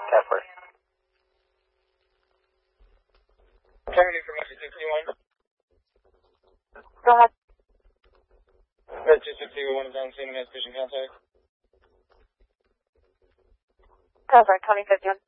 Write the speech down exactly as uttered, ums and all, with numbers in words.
Kepler. Target information two sixty-one. Go ahead. Red two sixty-one is on scene and has patient contact. Cover, twenty fifty-one.